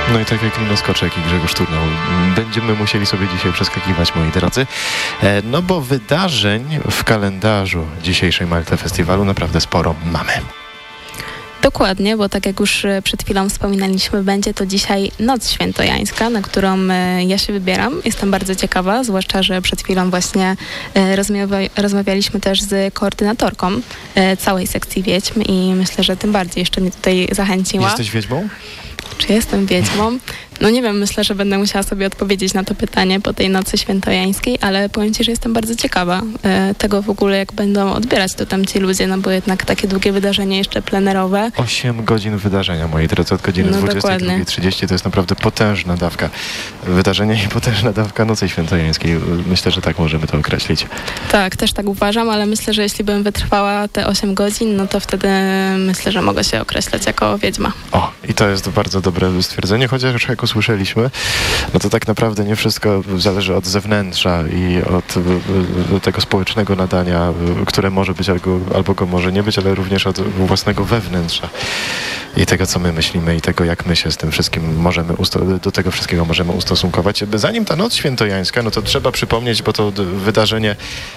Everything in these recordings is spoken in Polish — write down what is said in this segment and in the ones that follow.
No i tak jak Nino Skoczek i Grzegorz Turnał, będziemy musieli sobie dzisiaj przeskakiwać, moi drodzy, no bo wydarzeń w kalendarzu dzisiejszej Malty Festiwalu naprawdę sporo mamy. Dokładnie, bo tak jak już przed chwilą wspominaliśmy, będzie to dzisiaj Noc Świętojańska, na którą ja się wybieram. Jestem bardzo ciekawa, zwłaszcza, że przed chwilą właśnie rozmawialiśmy też z koordynatorką całej sekcji Wiedźm i myślę, że tym bardziej jeszcze mnie tutaj zachęciła. Jesteś wiedźmą? Czy jestem wiedźmą? No nie wiem, myślę, że będę musiała sobie odpowiedzieć na to pytanie po tej Nocy Świętojańskiej, ale powiem Ci, że jestem bardzo ciekawa tego w ogóle, jak będą odbierać to tam ci ludzie, no bo jednak takie długie wydarzenie jeszcze plenerowe. 8 godzin wydarzenia, moi drodzy, od godziny 22:30 to jest naprawdę potężna dawka wydarzenia i potężna dawka Nocy Świętojańskiej. Myślę, że tak możemy to określić. Tak, też tak uważam, ale myślę, że jeśli bym wytrwała te 8 godzin, no to wtedy myślę, że mogę się określać jako wiedźma. O, i to jest bardzo dobre stwierdzenie, chociaż jak usłyszeliśmy, no to tak naprawdę nie wszystko zależy od zewnętrza i od tego społecznego nadania, które może być albo go może nie być, ale również od własnego wewnętrza i tego, co my myślimy i tego, jak my się z tym wszystkim możemy do tego wszystkiego możemy ustosunkować. Zanim ta Noc Świętojańska, no to trzeba przypomnieć, bo to wydarzenie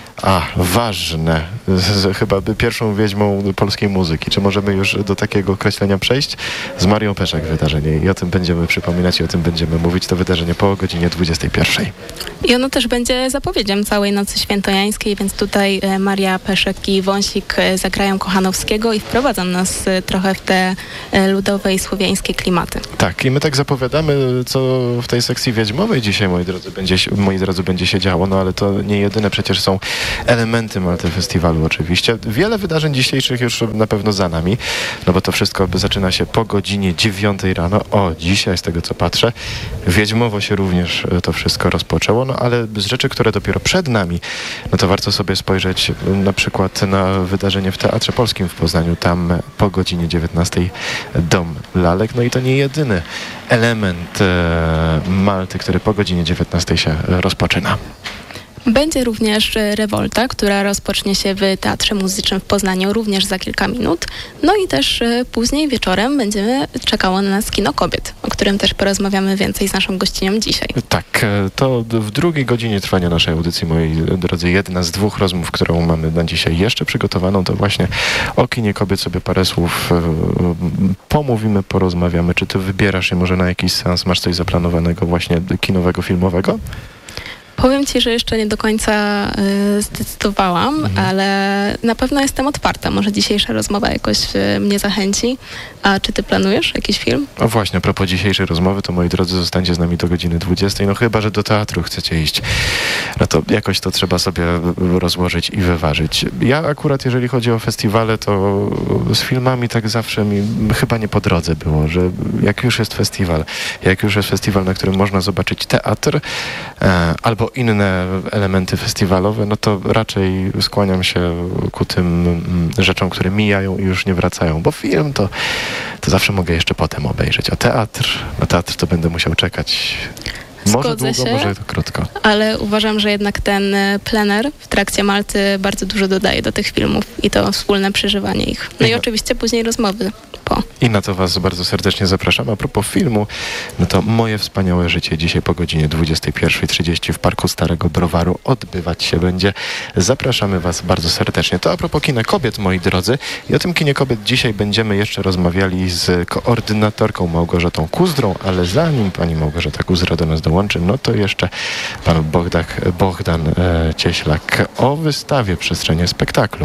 ważne, chyba pierwszą wiedźmą polskiej muzyki. Czy możemy już do takiego określenia przejść? Z Marią Peszek wydarzenie i o tym będziemy przypominać i o tym będziemy mówić. To wydarzenie po godzinie 21:00. I ono też będzie zapowiedzią całej Nocy Świętojańskiej, więc tutaj Maria Peszek i Wąsik zagrają Kochanowskiego i wprowadzą nas trochę w te ludowe i słowiańskie klimaty. Tak, i my tak zapowiadamy, co w tej sekcji wiedźmowej dzisiaj, moi drodzy, będzie się działo, no ale to nie jedyne przecież są elementy Malty Festiwalu oczywiście. Wiele wydarzeń dzisiejszych już na pewno za nami, no bo to wszystko zaczyna się po godzinie 9:00 rano. O, dzisiaj z tego co patrzę, wiedźmowo się również to wszystko rozpoczęło, no ale z rzeczy, które dopiero przed nami, no to warto sobie spojrzeć na przykład na wydarzenie w Teatrze Polskim w Poznaniu. Tam po godzinie 19:00 Dom Lalek, no i to nie jedyny element Malty, który po godzinie 19:00 się rozpoczyna. Będzie również rewolta, która rozpocznie się w Teatrze Muzycznym w Poznaniu również za kilka minut. No i też później wieczorem czekało na nas Kino Kobiet, o którym też porozmawiamy więcej z naszą gościnią dzisiaj. Tak, to w drugiej godzinie trwania naszej audycji, moi drodzy, jedna z 2 rozmów, którą mamy na dzisiaj jeszcze przygotowaną, to właśnie o Kinie Kobiet sobie parę słów pomówimy, porozmawiamy. Czy ty wybierasz się może na jakiś seans? Masz coś zaplanowanego właśnie kinowego, filmowego? Powiem Ci, że jeszcze nie do końca zdecydowałam, ale na pewno jestem otwarta. Może dzisiejsza rozmowa jakoś mnie zachęci. A czy Ty planujesz jakiś film? A właśnie, a propos dzisiejszej rozmowy, to moi drodzy, zostańcie z nami do godziny 20:00. No chyba, że do teatru chcecie iść. No to jakoś to trzeba sobie rozłożyć i wyważyć. Ja akurat, jeżeli chodzi o festiwale, to z filmami tak zawsze mi chyba nie po drodze było, że jak już jest festiwal, na którym można zobaczyć teatr albo inne elementy festiwalowe, no to raczej skłaniam się ku tym rzeczom, które mijają i już nie wracają, bo film to zawsze mogę jeszcze potem obejrzeć, a na teatr to będę musiał czekać. Może długo, może krótko. Ale uważam, że jednak ten plener w trakcie Malty bardzo dużo dodaje do tych filmów i to wspólne przeżywanie ich. No i oczywiście później rozmowy po. I na to Was bardzo serdecznie zapraszam. A propos filmu, no to Moje wspaniałe życie dzisiaj po godzinie 21:30 w Parku Starego Browaru odbywać się będzie. Zapraszamy Was bardzo serdecznie. To a propos Kina Kobiet, moi drodzy. I o tym Kinie Kobiet dzisiaj będziemy jeszcze rozmawiali z koordynatorką Małgorzatą Kuzdrą, ale zanim pani Małgorzata Kuzdra do nas dołączy, no to jeszcze pan Bohdan Cieślak o wystawie Przestrzenie Spektaklu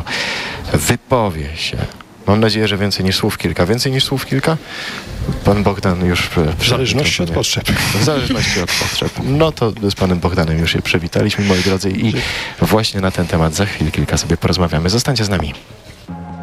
wypowie się. Mam nadzieję, że więcej niż słów kilka. Więcej niż słów kilka? Pan Bohdan już... W zależności od potrzeb. W zależności od potrzeb. No to z panem Bohdanem już się przywitaliśmy, moi drodzy, i właśnie na ten temat za chwilę kilka sobie porozmawiamy. Zostańcie z nami.